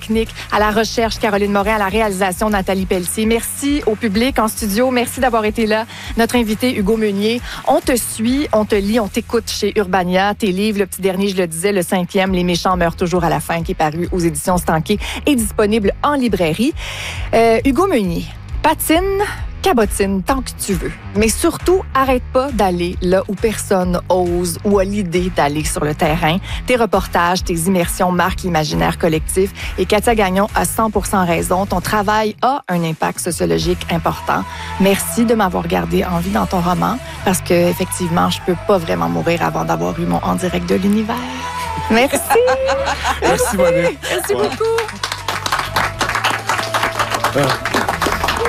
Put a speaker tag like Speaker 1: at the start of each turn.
Speaker 1: technique, à la recherche, Caroline Morin, à la réalisation, Nathalie Pelletier. Merci au public en studio. Merci d'avoir été là. Notre invité, Hugo Meunier. On te suit, on te lit, on t'écoute chez Urbania. Tes livres, le petit dernier, je le disais, le 5e, Les méchants meurent toujours à la fin, qui est paru aux éditions Stanquet et disponible en librairie. Hugo Meunier, patine, cabotine tant que tu veux. Mais surtout, arrête pas d'aller là où personne ose ou a l'idée d'aller sur le terrain. Tes reportages, tes immersions marquent l'imaginaire collectif. Et Katia Gagnon a 100% raison. Ton travail a un impact sociologique important. Merci de m'avoir gardé en vie dans ton roman parce que effectivement, je peux pas vraiment mourir avant d'avoir eu mon En direct de l'univers. Merci.
Speaker 2: Merci, Mané.
Speaker 1: Merci beaucoup.